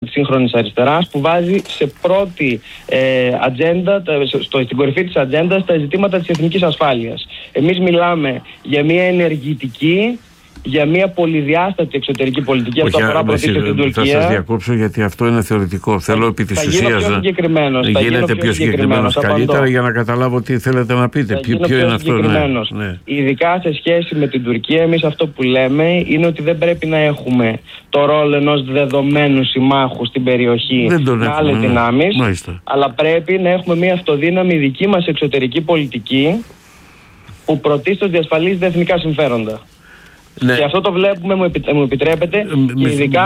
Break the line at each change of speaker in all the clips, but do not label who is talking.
της σύγχρονης αριστεράς, που βάζει σε πρώτη ατζέντα, στην κορυφή της ατζέντας, τα ζητήματα της εθνικής ασφάλειας. Εμείς μιλάμε για μια ενεργητική, για μια πολυδιάστατη εξωτερική πολιτική. Αυτό αφορά πρωτίστως την Τουρκία.
Θα σας διακόψω, γιατί αυτό είναι θεωρητικό. Θέλω επί της ουσίας να γίνετε πιο συγκεκριμένος καλύτερα, για να καταλάβω τι θέλετε να πείτε. Ποιο είναι αυτό?
Ναι. Ειδικά σε σχέση με την Τουρκία, εμείς αυτό που λέμε είναι ότι δεν πρέπει να έχουμε το ρόλο ενός δεδομένου συμμάχου στην περιοχή με άλλες δυνάμεις, αλλά πρέπει να έχουμε μια αυτοδύναμη δική μας εξωτερική πολιτική, που πρωτίστως διασφαλίζει τα εθνικά συμφέροντα. Ναι. Και αυτό το βλέπουμε, μου επιτρέπετε, και ειδικά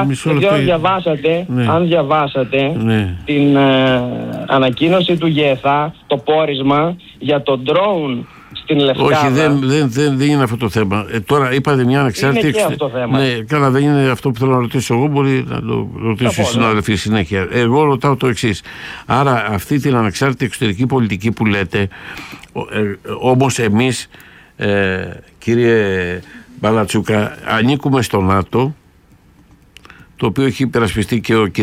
αν διαβάσατε την ανακοίνωση του ΓΕΘΑ, το πόρισμα για το drone στην Λευκάδα.
Όχι, δεν είναι αυτό το θέμα. Τώρα είπατε μια ανεξάρτητη...
Είναι και αυτό το θέμα.
Ναι, καλά, δεν είναι αυτό που θέλω να ρωτήσω εγώ, μπορεί να το ρωτήσω οι συνάδελφοι συνέχεια. Εγώ ρωτάω το εξής. Άρα αυτή την ανεξάρτητη εξωτερική πολιτική που λέτε, όμως εμείς, κύριε Μπαλατσούκα, ανήκουμε στο ΝΑΤΟ, το οποίο έχει υπερασπιστεί και ο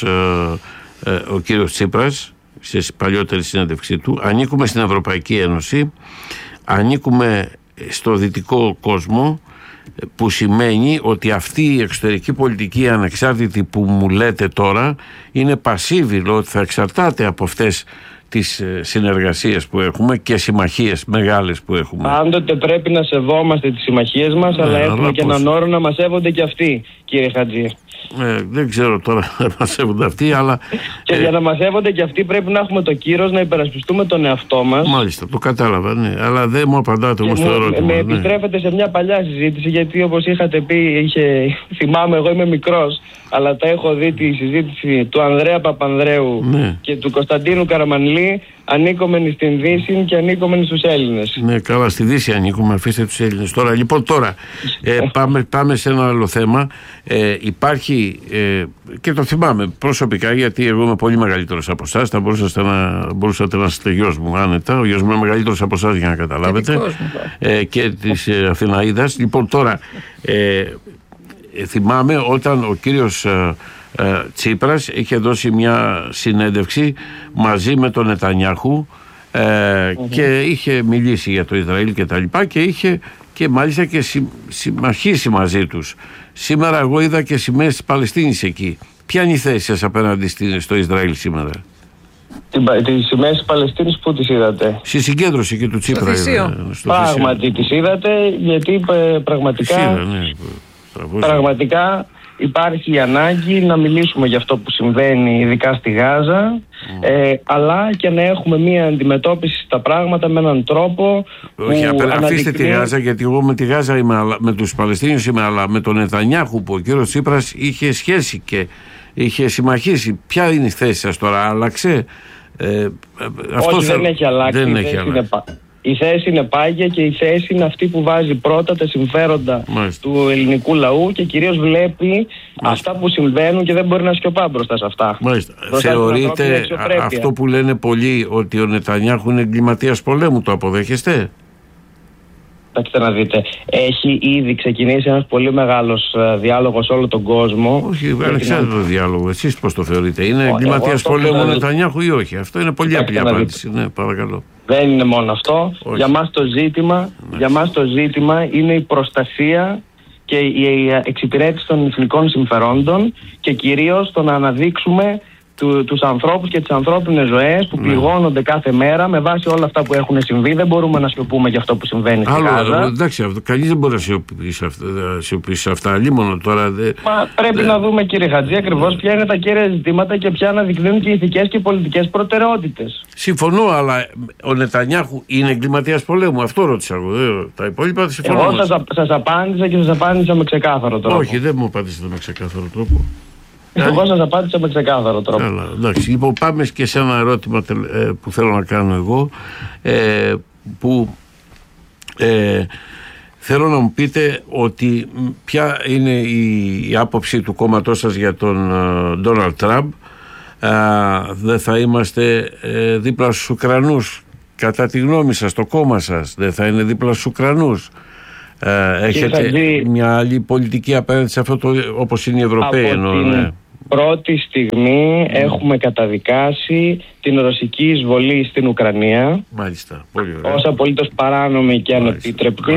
κύριος Τσίπρας σε παλιότερη συνέντευξή του. Ανήκουμε στην Ευρωπαϊκή Ένωση, ανήκουμε στο δυτικό κόσμο, που σημαίνει ότι αυτή η εξωτερική πολιτική ανεξάρτητη που μου λέτε τώρα είναι πασίβη, ότι θα εξαρτάται από αυτές τις συνεργασίες που έχουμε και συμμαχίες μεγάλες που έχουμε.
Πάντοτε πρέπει να σεβόμαστε τις συμμαχίες μας, αλλά έχουμε και έναν όρο να μας σέβονται και αυτοί, κύριε Χατζή.
Δεν ξέρω τώρα να μας σέβονται αυτοί, αλλά...
Και για να μας σέβονται και αυτοί πρέπει να έχουμε το κύρος να υπερασπιστούμε τον εαυτό μας.
Μάλιστα, το κατάλαβα, ναι. Αλλά δεν μου απαντάτε όμως το ερώτημα.
Με επιστρέφετε σε μια παλιά συζήτηση, γιατί όπως είχατε πει, θυμάμαι, εγώ είμαι μικρός, αλλά τα έχω δει τη συζήτηση του Ανδρέα Παπανδρέου και του Κωνσταντίνου Καραμανλή. Ανήκομενοι στην Δύση και ανήκομενοι στους Έλληνες.
Ναι, καλά, στη Δύση ανήκουμε, αφήστε τους Έλληνες. Τώρα, πάμε σε ένα άλλο θέμα. Υπάρχει, και το θυμάμαι προσωπικά, γιατί εγώ είμαι πολύ μεγαλύτερος από εσάς, θα μπορούσατε να είστε γιος μου άνετα. Ο γιος μου είναι μεγαλύτερος από εσάς, για να καταλάβετε. Και της Αθηναίδας. Λοιπόν, τώρα, θυμάμαι όταν ο κύριος Τσίπρας είχε δώσει μια συνέντευξη μαζί με τον Νετανιάχου και είχε μιλήσει για το Ισραήλ και τα λοιπά, και είχε και μάλιστα και συμμαχίσει μαζί τους. Σήμερα εγώ είδα και σημαίες της Παλαιστίνης εκεί. Ποια είναι η θέση σας απέναντι στο Ισραήλ σήμερα?
Τις σημαίες της Παλαιστίνης πού τις είδατε?
Στη συγκέντρωση και του Τσίπρα.
Πράγματι τις είδατε, γιατί πραγματικά υπάρχει η ανάγκη να μιλήσουμε για αυτό που συμβαίνει ειδικά στη Γάζα, αλλά και να έχουμε μία αντιμετώπιση στα πράγματα με έναν τρόπο.
Όχι, αφήστε τη Γάζα, γιατί εγώ με τη Γάζα είμαι, με τους Παλαιστίνιους είμαι, αλλά με τον Νετανιάχου που ο κύριος Τσίπρας είχε σχέση και είχε συμμαχίσει. Ποια είναι η θέση σας τώρα, άλλαξε?
Όχι, δεν έχει αλλάξει. Η θέση είναι πάγια, και η θέση είναι αυτή που βάζει πρώτα τα συμφέροντα του ελληνικού λαού και κυρίως βλέπει αυτά που συμβαίνουν και δεν μπορεί να σιωπά μπροστά σε αυτά.
Θεωρείτε αυτό που λένε πολλοί, ότι ο Νετανιάχου είναι εγκληματίας πολέμου, το αποδέχεστε?
Κοιτάξτε να δείτε, έχει ήδη ξεκινήσει ένας πολύ μεγάλος διάλογος σε όλο τον κόσμο.
Όχι, ανεξάρτητο διάλογο. Εσείς πώς το θεωρείτε? Είναι εγκληματίας πολέμου ο Νετανιάχου ή όχι? Αυτό είναι πολύ απλή απάντηση. Ναι, παρακαλώ.
Δεν είναι μόνο αυτό. Για μας το ζήτημα είναι η προστασία και η εξυπηρέτηση των εθνικών συμφερόντων, και κυρίως το να αναδείξουμε τους ανθρώπους και τις ανθρώπινες ζωές που πληγώνονται κάθε μέρα με βάση όλα αυτά που έχουν συμβεί. Δεν μπορούμε να σιωπούμε για αυτό που συμβαίνει στη Γάζα.
Εντάξει, κανείς δεν μπορεί να σιωπήσει αυτά. Λίμωνο τώρα.
Πρέπει να δούμε, κύριε Χατζή, ακριβώς ποια είναι τα κύρια ζητήματα και ποια αναδεικνύουν και ηθικές και πολιτικές προτεραιότητες.
Συμφωνώ, αλλά ο Νετανιάχου είναι εγκληματίας πολέμου? Αυτό ρώτησα εγώ. Τα υπόλοιπα συμφωνώ.
Εγώ σας απάντησα και σας απάντησα με ξεκάθαρο τρόπο.
Όχι, δεν μου απάντησατε με ξεκάθαρο τρόπο.
Εγώ σας απάντησα με ξεκάθαρο τρόπο.
Καλά, εντάξει. Λοιπόν, πάμε και σε ένα ερώτημα που θέλω να κάνω εγώ, που θέλω να μου πείτε ότι ποια είναι η άποψη του κόμματός σας για τον Ντόναλντ Τραμπ. Δεν θα είμαστε δίπλα στους Ουκρανούς? Κατά τη γνώμη σας, το κόμμα σας δεν θα είναι δίπλα στους Ουκρανούς? Έχετε μια άλλη πολιτική απέναντι σε αυτό, όπως είναι οι Ευρωπαίοι?
πρώτη στιγμή έχουμε καταδικάσει την ρωσική εισβολή στην Ουκρανία.
Μάλιστα, πολύ ωραία.
Ως απολύτως παράνομη και ανεπίτρεπτη.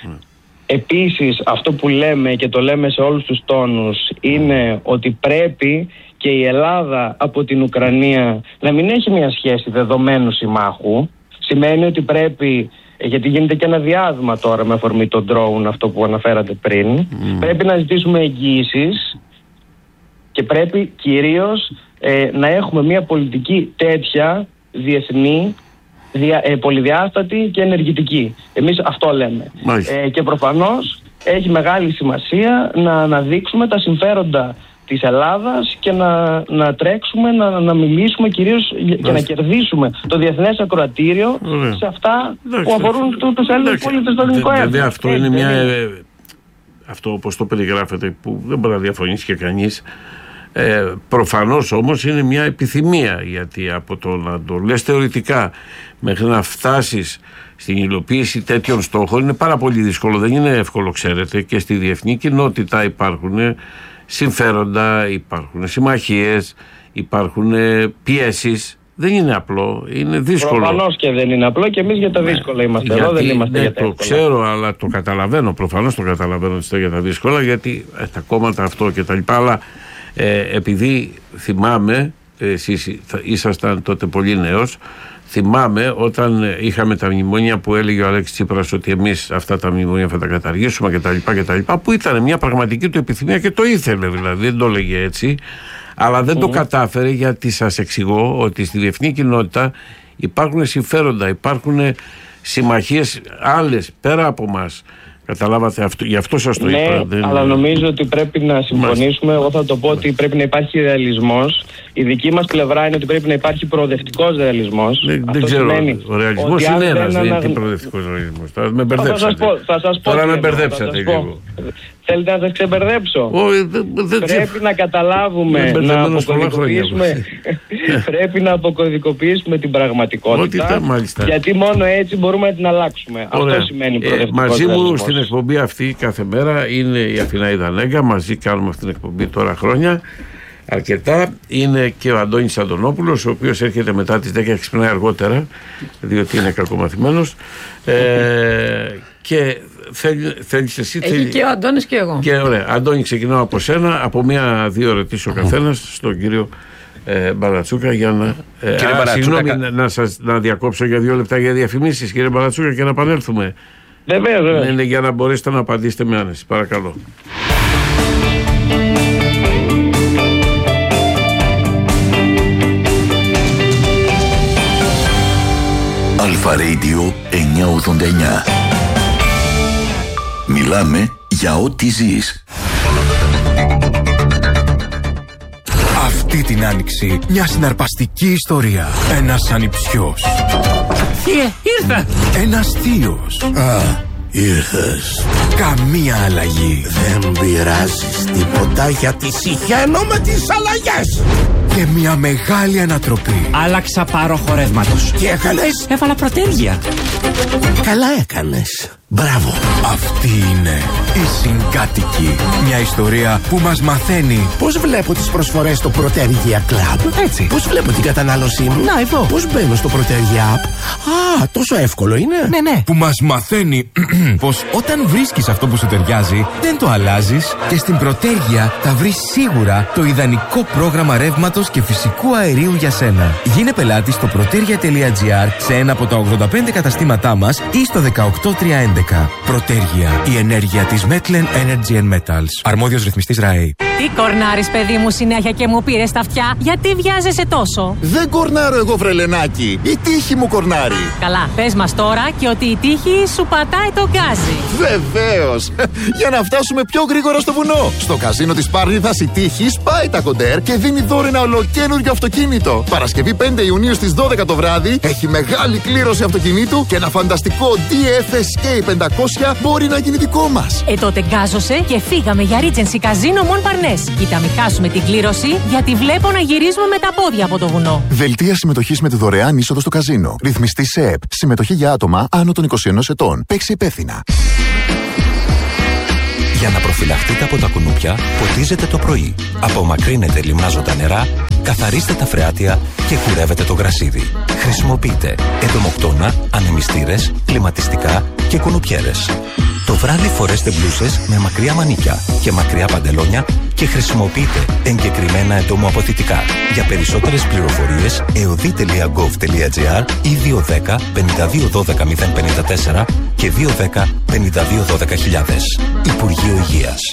Επίσης, αυτό που λέμε και το λέμε σε όλους τους τόνους είναι ότι πρέπει και η Ελλάδα από την Ουκρανία να μην έχει μια σχέση δεδομένου συμμάχου. Σημαίνει ότι πρέπει, γιατί γίνεται και ένα διάδημα τώρα με αφορμή το drone, αυτό που αναφέρατε πριν, πρέπει να ζητήσουμε εγγύησεις και πρέπει κυρίως να έχουμε μια πολιτική τέτοια διεθνή, πολυδιάστατη και ενεργητική. Εμείς αυτό λέμε. Και προφανώς έχει μεγάλη σημασία να αναδείξουμε τα συμφέροντα της Ελλάδας και να τρέξουμε, να μιλήσουμε κυρίως και να κερδίσουμε το διεθνές ακροατήριο σε αυτά που αφορούν τους Έλληνες πολίτες στο ελληνικό έθνος.
Βέβαια αυτό είναι μια... Αυτό όπως το περιγράφεται, που δεν μπορεί να διαφωνήσει και κανείς, προφανώς όμως είναι μια επιθυμία, γιατί από το να το λες θεωρητικά μέχρι να φτάσεις στην υλοποίηση τέτοιων στόχων είναι πάρα πολύ δύσκολο. Δεν είναι εύκολο, ξέρετε, και στη διεθνή κοινότητα υπάρχουν συμφέροντα, υπάρχουν συμμαχίες, υπάρχουν πιέσεις. Δεν είναι απλό, είναι δύσκολο.
Προφανώς και δεν είναι απλό και εμείς για τα δύσκολα είμαστε εδώ, δεν είμαστε για τα εύκολα.
Το ξέρω, αλλά το καταλαβαίνω, προφανώς το καταλαβαίνω ότι είστε για τα δύσκολα, γιατί τα κόμματα αυτό και τα λοιπά, αλλά επειδή θυμάμαι, εσείς ήσασταν τότε πολύ νέος, θυμάμαι όταν είχαμε τα μνημόνια που έλεγε ο Αλέξης Τσίπρας ότι εμείς αυτά τα μνημόνια θα τα καταργήσουμε κτλ. Που ήταν μια πραγματική του επιθυμία και το ήθελε, δηλαδή δεν το έλεγε έτσι, αλλά δεν το κατάφερε, γιατί σας εξηγώ ότι στη διεθνή κοινότητα υπάρχουν συμφέροντα, υπάρχουν συμμαχίες άλλες πέρα από μας. Καταλάβατε, γι' αυτό σας το είπα.
Αλλά νομίζω ότι πρέπει να συμφωνήσουμε. Εγώ θα το πω ότι πρέπει να υπάρχει ρεαλισμός. Η δική μας πλευρά είναι ότι πρέπει να υπάρχει προοδευτικός ρεαλισμός.
Δεν ξέρω. Ο ρεαλισμός είναι ένας, δεν είναι προοδευτικός ρεαλισμός. Τώρα με μπερδέψατε. Τώρα με μπερδέψατε λίγο.
Θέλετε να σας ξεμπερδέψω? Πρέπει να καταλάβουμε, να αποκωδικοποιήσουμε. Πρέπει να αποκωδικοποιήσουμε την πραγματικότητα. Γιατί μόνο έτσι μπορούμε να την αλλάξουμε. Αυτό σημαίνει προοδευτικός
μαζί μου
ρεαλισμός.
στην εκπομπή αυτή κάθε μέρα είναι η Αθηνά Ιδανέγκα. Μαζί κάνουμε αυτή την εκπομπή τώρα χρόνια. Αρκετά. Είναι και ο Αντώνης Αντωνόπουλος, ο οποίος έρχεται μετά τις 10 και ξυπνάει αργότερα, διότι είναι κακομαθημένος. Και θέλεις εσύ.
Έχει και ο Αντώνης και εγώ.
Και ωραία. Αντώνη, ξεκινάω από σένα. Από 1-2 ερωτήσεις ο καθένας στον κύριο Μπαλατσούκα, για να. Συγγνώμη, να διακόψω για 2 λεπτά για διαφημίσεις, κύριε Μπαλατσούκα, και να επανέλθουμε.
Βεβαίως.
Είναι για να μπορέσετε να απαντήσετε με άνεση. Παρακαλώ.
Αλφα Radio 989. Μιλάμε για ό,τι ζεις.
Αυτή την άνοιξη μια συναρπαστική ιστορία. Ένας ανιψιός.
Ήρθα.
Ένας θείος.
Ήρθες.
Καμία αλλαγή.
Δεν πειράζεις τίποτα, γιατί συχαίνω με τις αλλαγές.
Και μια μεγάλη ανατροπή.
Άλλαξα πάροχο ρεύματος.
Τι έκανες?
Έβαλα προτέρια.
Καλά έκανες. Μπράβο.
Αυτή είναι η Συγκάτοικη. Μια ιστορία που μας μαθαίνει
Πώς βλέπω τις προσφορές στο Protergia Club.
έτσι.
Πώς βλέπω την κατανάλωσή μου.
Να, εδώ.
Πώς μπαίνω στο Protergia App. Τόσο εύκολο είναι.
Ναι. Που μας μαθαίνει πως όταν βρίσκεις αυτό που σου ταιριάζει, δεν το αλλάζεις, και στην Protergia θα βρεις σίγουρα το ιδανικό πρόγραμμα ρεύματος και φυσικού αερίου για σένα. Γίνε πελάτη στο protergia.gr, σε ένα από τα 85 καταστήματά μας ή στο 18311. Protergia, η ενέργεια της Metlen Energy and Metals. Αρμόδιος ρυθμιστής ΡΑΕ.
Τι κορνάρεις, παιδί μου, συνέχεια και μου πήρες τα αυτιά? Γιατί βιάζεσαι τόσο?
Δεν κορνάρω εγώ, βρελενάκι. Η τύχη μου κορνάρει.
Καλά, πες μας τώρα και ότι η τύχη σου πατάει τον γκάζι.
Βεβαίως. Για να φτάσουμε πιο γρήγορα στο βουνό. Στο καζίνο της Πάρνηθας η τύχη σπάει τα κοντέρ και δίνει δώρο ένα ολοκαίνουργιο αυτοκίνητο. Παρασκευή 5 Ιουνίου στις 12 το βράδυ έχει μεγάλη κλήρωση αυτοκινήτου και ένα φανταστικό DF Escape 500 μπορεί να γίνει δικό μας.
Τότε γκάζωσε και φύγαμε για Regency Casino Mon Parnes. Κοίτα, μην χάσουμε την κλήρωση, γιατί βλέπω να γυρίζουμε με τα πόδια από το βουνό.
Δελτία συμμετοχής με τη δωρεάν είσοδο στο καζίνο. Ρυθμιστή ΣΕΕΠ. Συμμετοχή για άτομα άνω των 21 ετών. Παίξει υπεύθυνα.
Για να προφυλαχτείτε από τα κουνούπια, ποτίζετε το πρωί. Απομακρύνετε λιμάζοντα νερά, καθαρίστε τα φρεάτια και κουρεύετε το γρασίδι. Χρησιμοποιείτε εντομοκτώνα, ανεμιστήρες, κλιματιστικά και κουνουπιέρες. Το βράδυ φορέστε μπλούσες με μακριά μανίκια και μακριά παντελόνια και χρησιμοποιείτε εγκεκριμένα εντομοαποθητικά. Για περισσότερες πληροφορίες, eodi.gov.gr ή 210 52 12 054 και 210 52 12 χιλιάδες. Υπουργείο Υγείας.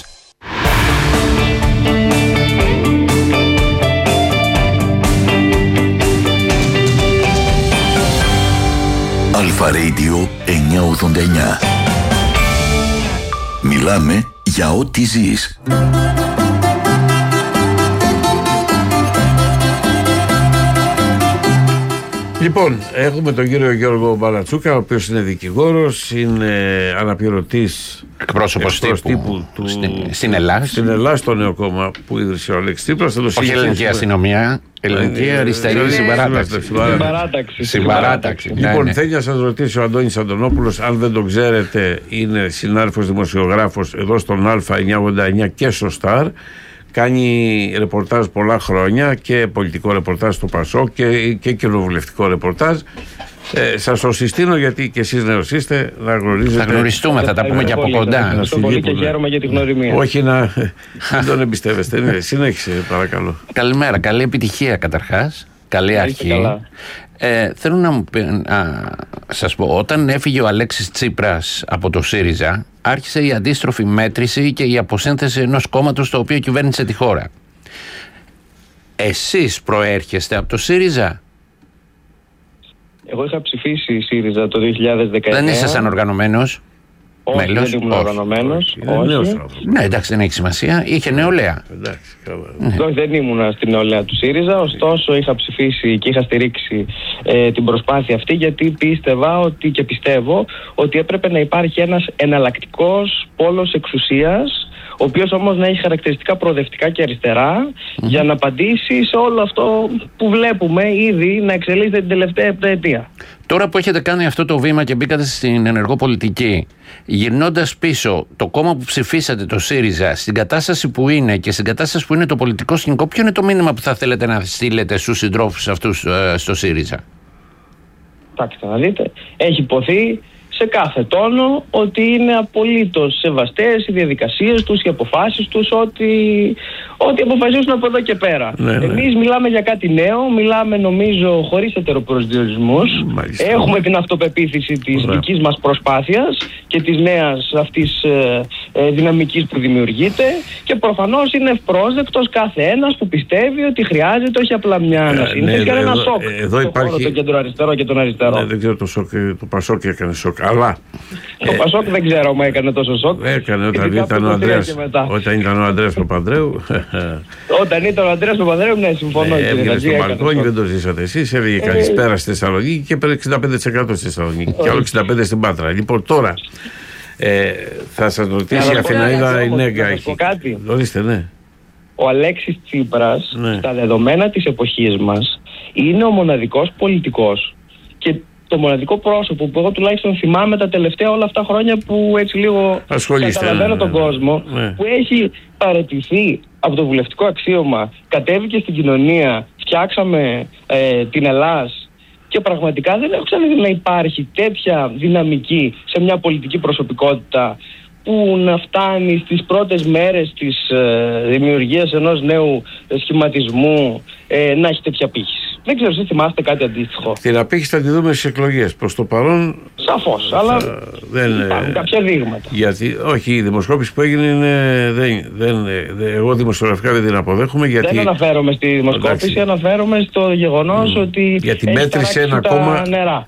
Αλφα Radio 989. Μιλάμε για ό,τι ζεις.
Λοιπόν, έχουμε τον κύριο Γιώργο Μπαλατσούκα, ο οποίος είναι δικηγόρος, είναι αναπληρωτής
εκπρόσωπος τύπου στην Ελλάδα.
Στην Ελλάδα, στο νέο κόμμα που ίδρυσε ο Αλέξης Τσίπρας.
Όχι ελληνική αστυνομία, ελληνική αριστερή συμπαράταξη.
Λοιπόν, θέλει να σας ρωτήσει ο Αντώνης Αντωνόπουλος, αν δεν τον ξέρετε, είναι συνάδελφος δημοσιογράφος εδώ στον Α989 και στο ΣΤΑΡ. Κάνει ρεπορτάζ πολλά χρόνια και πολιτικό ρεπορτάζ στο ΠΑΣΟΚ και κοινοβουλευτικό ρεπορτάζ. Σας το συστήνω γιατί και εσείς νέος είστε να γνωρίζετε.
Θα γνωριστούμε, θα τα πούμε και από κοντά.
Ευχαριστώ πολύ και χαίρομαι για τη γνωριμία.
Όχι να μην τον εμπιστεύεστε. Συνέχισε παρακαλώ.
Καλημέρα, καλή επιτυχία καταρχάς. Καλή αρχή. Θέλω να σας πω, όταν έφυγε ο Αλέξης Τσίπρας από το ΣΥΡΙΖΑ, άρχισε η αντίστροφη μέτρηση και η αποσύνθεση ενός κόμματος το οποίο κυβέρνησε τη χώρα. Εσείς προέρχεστε από το ΣΥΡΙΖΑ?
Εγώ είχα ψηφίσει ΣΥΡΙΖΑ το 2019.
Δεν ήσασταν οργανωμένος?
Όχι, δεν ήμουν οργανωμένος.
Ναι, εντάξει, δεν έχει σημασία. Είχε νεολαία.
Όχι, δεν ήμουν στην νεολαία του ΣΥΡΙΖΑ. Ωστόσο, είχα ψηφίσει και είχα στηρίξει την προσπάθεια αυτή, γιατί πίστευα ότι και πιστεύω ότι έπρεπε να υπάρχει ένας εναλλακτικός πόλος εξουσίας, ο οποίος όμως να έχει χαρακτηριστικά προοδευτικά και αριστερά, για να απαντήσει σε όλο αυτό που βλέπουμε ήδη να εξελίσσεται την τελευταία επταετία.
Τώρα που έχετε κάνει αυτό το βήμα και μπήκατε στην ενεργό πολιτική, γυρνώντας πίσω, το κόμμα που ψηφίσατε, το ΣΥΡΙΖΑ, στην κατάσταση που είναι και στην κατάσταση που είναι το πολιτικό σκηνικό, ποιο είναι το μήνυμα που θα θέλετε να στείλετε στους συντρόφους αυτούς στο ΣΥΡΙΖΑ?
Κοιτάξτε να δείτε, έχει υποθεί σε κάθε τόνο ότι είναι απολύτως σεβαστές οι διαδικασίες τους, οι αποφάσεις τους, ό,τι αποφασίσουν από εδώ και πέρα. Εμείς μιλάμε για κάτι νέο, μιλάμε νομίζω χωρίς ετεροπροσδιορισμούς. Έχουμε την αυτοπεποίθηση της δικής μας προσπάθειας και της νέας αυτής δυναμικής που δημιουργείται, και προφανώς είναι ευπρόσδεκτος κάθε ένας που πιστεύει ότι χρειάζεται όχι απλά μια ανασύνθεση, και ένα σοκ.
Εδώ υπάρχει
το κέντρο αριστερό και τον αριστερό.
Δεν ξέρω, το Πασόκ έκανε σοκ. Αλλά
το Πασόκ δεν ξέρω αν έκανε τόσο σοκ.
Έκανε όταν ήταν ο Ανδρέας Παπανδρέου.
Όταν ήταν ο Ανδρέας Παπανδρέου, ναι, συμφωνώ.
Έβγαινε στο μπαλκόνι, δεν το ζήσατε εσείς. Έλεγε καλησπέρα στη Θεσσαλονίκη και πήρε 65% στη Θεσσαλονίκη και άλλο 65% στην Πάτρα. Λοιπόν, τώρα θα σας ρωτήσει η Αθηναίδα η Νέγκα. Ορίστε, ναι.
Ο Αλέξης Τσίπρας, στα δεδομένα της εποχής μας, είναι ο μοναδικός πολιτικός και το μοναδικό πρόσωπο που εγώ τουλάχιστον θυμάμαι τα τελευταία όλα αυτά χρόνια που έτσι λίγο καταλαβαίνω τον κόσμο, που έχει παραιτηθεί από το βουλευτικό αξίωμα, κατέβηκε στην κοινωνία, φτιάξαμε την Ελλάς, και πραγματικά δεν έχω ξαναδεί να υπάρχει τέτοια δυναμική σε μια πολιτική προσωπικότητα που να φτάνει στις πρώτες μέρες της δημιουργίας ενός νέου σχηματισμού να έχει τέτοια πύχηση. Δεν ξέρω, εσείς θυμάστε κάτι αντίστοιχο?
Την απήχηση θα τη δούμε στις εκλογές. Προς το παρόν.
Σαφώς, αλλά υπάρχουν κάποια δείγματα.
Γιατί, όχι, η δημοσκόπηση που έγινε είναι. Εγώ δημοσιογραφικά δεν την αποδέχομαι. Γιατί,
δεν αναφέρομαι στη δημοσκόπηση, αναφέρομαι στο γεγονός ότι.
Γιατί μέτρησε ένα κόμμα.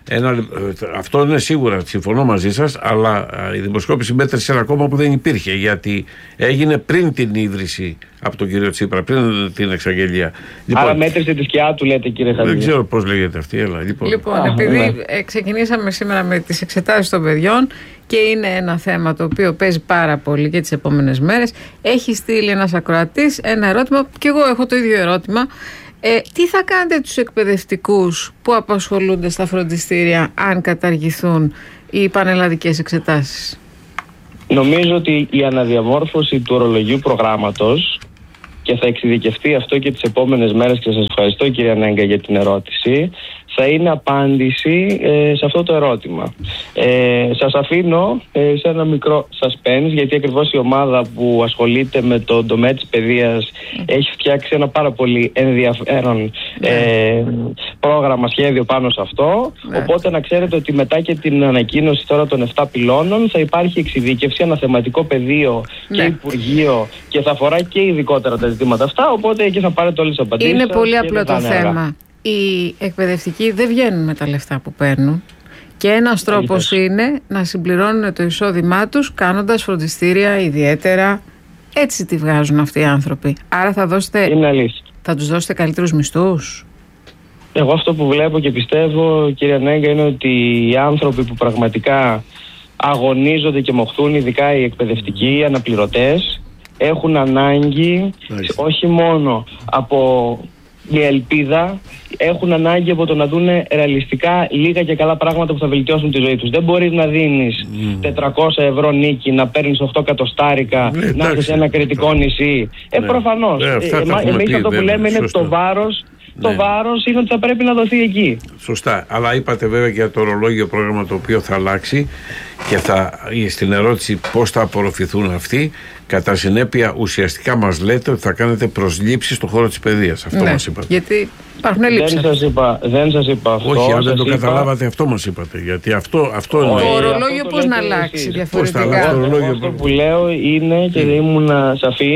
Αυτό είναι σίγουρα, συμφωνώ μαζί σας, αλλά η δημοσκόπηση μέτρησε ένα κόμμα που δεν υπήρχε. Γιατί έγινε πριν την ίδρυση από τον κύριο Τσίπρα, πριν την εξαγγελία.
Άρα μέτρησε τη σκιά του, λέτε, κύριε Χατζη.
Δεν ξέρω πώς λέγεται αυτή.
Λοιπόν, επειδή ξεκινήσαμε σήμερα με τις εξετάσεις των παιδιών και είναι ένα θέμα το οποίο παίζει πάρα πολύ και τις επόμενες μέρες, έχει στείλει ένας ακροατής ένα ερώτημα, και εγώ έχω το ίδιο ερώτημα. Τι θα κάνετε τους εκπαιδευτικούς που απασχολούνται στα φροντιστήρια αν καταργηθούν οι πανελλαδικές εξετάσεις?
Νομίζω ότι η αναδιαμόρφωση του ορολογίου προγράμματος, και θα εξειδικευτεί αυτό και τις επόμενες μέρες, και σας ευχαριστώ κυρία Νέγκα για την ερώτηση, θα είναι απάντηση σε αυτό το ερώτημα. Σας αφήνω σε ένα μικρό suspense, γιατί ακριβώς η ομάδα που ασχολείται με το τομέα της παιδείας έχει φτιάξει ένα πάρα πολύ ενδιαφέρον πρόγραμμα, σχέδιο πάνω σε αυτό. Οπότε να ξέρετε ότι μετά και την ανακοίνωση τώρα των 7 πυλώνων θα υπάρχει εξειδίκευση, ένα θεματικό πεδίο και υπουργείο, και θα αφορά και ειδικότερα τα ζητήματα αυτά. Οπότε εκεί θα πάρετε όλες τις απαντήσεις.
Είναι πολύ απλό το θέμα. Οι εκπαιδευτικοί δεν βγαίνουν με τα λεφτά που παίρνουν, και ένας τρόπος είναι να συμπληρώνουν το εισόδημά τους κάνοντας φροντιστήρια ιδιαίτερα. Έτσι τη βγάζουν αυτοί οι άνθρωποι. Άρα θα τους δώσετε καλύτερους μισθούς?
Εγώ αυτό που βλέπω και πιστεύω, κυρία Νέγκα, είναι ότι οι άνθρωποι που πραγματικά αγωνίζονται και μοχθούν, ειδικά οι εκπαιδευτικοί, οι αναπληρωτές, έχουν ανάγκη όχι μόνο από μια ελπίδα, έχουν ανάγκη από το να δουν ρεαλιστικά λίγα και καλά πράγματα που θα βελτιώσουν τη ζωή τους. Δεν μπορείς να δίνεις 400 ευρώ νίκη, να παίρνεις 8 εκατοστάρικα, να είσαι σε ένα κριτικό νησί. Προφανώς. Εμείς αυτό που λέμε είναι το βάρος. Το βάρος είναι ότι θα πρέπει να δοθεί εκεί.
Σωστά. Αλλά είπατε βέβαια για το ορολόγιο πρόγραμμα το οποίο θα αλλάξει, και στην ερώτηση πώς θα απορροφηθούν αυτοί, κατά συνέπεια ουσιαστικά μας λέτε ότι θα κάνετε προσλήψεις στον χώρο της παιδείας. Αυτό μας είπατε.
Γιατί υπάρχουν ελλείψεις.
Δεν σας είπα αυτό.
Όχι, αν δεν το καταλάβατε, αυτό μας είπατε. Γιατί αυτό είναι.
Το ορολόγιο πώς να αλλάξει διαφορετικά?
Αυτό που λέω είναι, και ήμουνα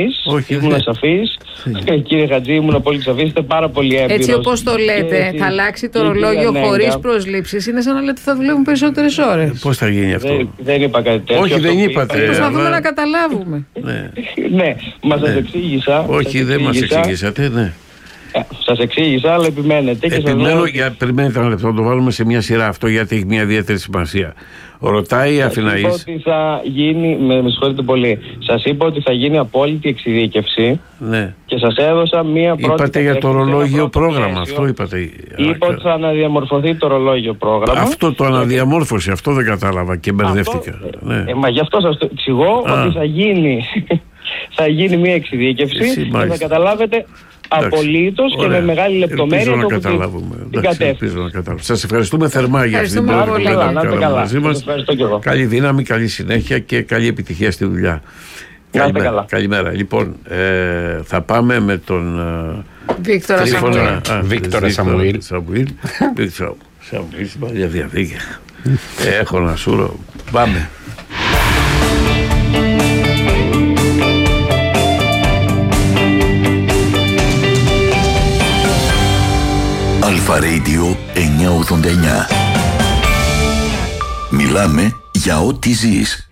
σαφής. Κύριε Χατζή, ήμουν πολύ σαφής. Είστε πάρα πολύ έμπειρος.
Έτσι όπως το λέτε, θα αλλάξει το ορολόγιο χωρίς προσλήψεις. Είναι σαν να λέτε θα δουλεύουν περισσότερες ώρες.
Πώς θα γίνει αυτό?
Δεν είπα κάτι τέτοιο.
Όχι, δεν είπατε.
Προσπαθούμε να καταλάβουμε.
Ναι, μας σας εξήγησα.
Όχι, δεν μας εξήγησατε, ναι.
Σας εξήγησα, αλλά επιμένετε.
Επιμένω, περιμένετε ένα λεπτό, να το βάλουμε σε μια σειρά αυτό, γιατί έχει μια ιδιαίτερη σημασία. Ρωτάει η Αθηναής.
Σας είπα ότι θα γίνει, με συγχωρείτε πολύ, σας είπα ότι θα γίνει απόλυτη εξειδίκευση.
Ναι.
Και σας έδωσα μία πρώτη.
Είπατε για το ορολόγιο πρόγραμμα, αυτό είπατε.
Είπα ότι θα αναδιαμορφωθεί το ορολόγιο πρόγραμμα.
Αυτό το αναδιαμόρφωση, αυτό δεν κατάλαβα και μπερδεύτηκα.
Μα γι' αυτό σας το εξηγώ ότι θα γίνει μία εξειδίκευση και θα καταλάβετε απολύτως και με μεγάλη λεπτομέρεια το που την κατεύθυνση.
Σας ευχαριστούμε θερμά για αυτή την πρώτη κουβέντα μαζί μας. Καλή δύναμη, καλή συνέχεια και καλή επιτυχία στη δουλειά. Καλημέρα. Λοιπόν, θα πάμε με τον
Βίκτορα Σαμουήλ.
Σαμουήλ, στην Παλιά Διαθήκη. Έχω να σούρο. Πάμε.
Αλφα Radio 989. Μιλάμε για ό,τι ζεις.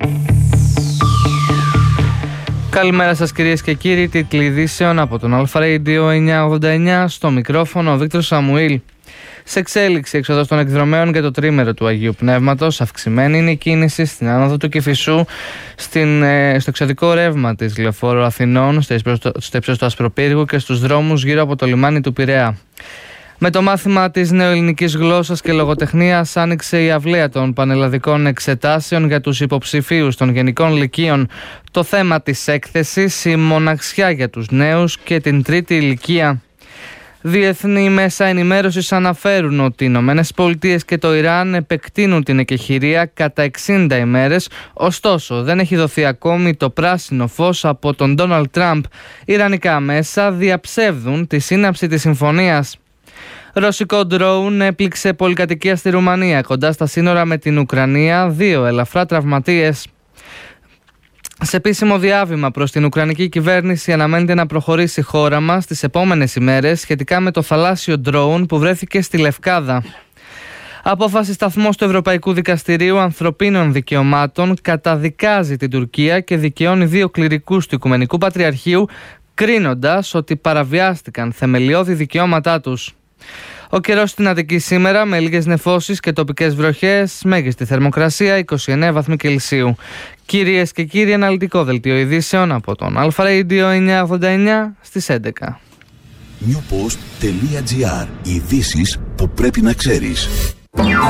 Καλημέρα σας κυρίες και κύριοι, τίτλοι ειδήσεων από τον Αλφα Radio 989, στο μικρόφωνο ο Βίκτορ Σαμουήλ. Σε εξέλιξη έξοδος των εκδρομέων για το τρίμερο του Αγίου Πνεύματος, αυξημένη είναι η κίνηση στην άνοδο του Κηφισού, στο εξωδικό ρεύμα της Λεωφόρου Αθηνών, στο ύψος του Ασπροπύργου και στους δρόμους γύρω από το λιμάνι του Πειραιά. Με το μάθημα της νεοελληνικής γλώσσας και λογοτεχνίας άνοιξε η αυλαία των πανελλαδικών εξετάσεων για τους υποψηφίους των γενικών λυκείων. Το θέμα της έκθεσης, η μοναξιά για τους νέους και την τρίτη ηλικία. Διεθνή μέσα ενημέρωσης αναφέρουν ότι οι Ηνωμένες Πολιτείες και το Ιράν επεκτείνουν την εκεχηρία κατά 60 ημέρες, ωστόσο δεν έχει δοθεί ακόμη το πράσινο φως από τον Ντόναλντ Τραμπ. Ιρανικά μέσα διαψεύδουν τη σύναψη της συμφωνίας. Ρωσικό ντρόουν έπληξε πολυκατοικία στη Ρουμανία, κοντά στα σύνορα με την Ουκρανία, 2 ελαφρά τραυματίες. Σε επίσημο διάβημα προς την Ουκρανική κυβέρνηση αναμένεται να προχωρήσει η χώρα μας τις επόμενες ημέρες σχετικά με το θαλάσσιο ντρόουν που βρέθηκε στη Λευκάδα. Απόφαση σταθμός του Ευρωπαϊκού Δικαστηρίου Ανθρωπίνων Δικαιωμάτων καταδικάζει την Τουρκία και δικαιώνει 2 κληρικούς του Οικουμενικού Πατριαρχείου, κρίνοντας ότι παραβιάστηκαν θεμελιώδη δικαιώματά τους. Ο καιρός στην Αττική σήμερα με λίγες νεφώσεις και τοπικές βροχές, μέγιστη θερμοκρασία 29 βαθμοί Κελσίου. Κυρίες και κύριοι, αναλυτικό δελτίο ειδήσεων από τον Αλφα Radio 989 στις 11.
Newpost.gr. Ειδήσεις που πρέπει να ξέρεις.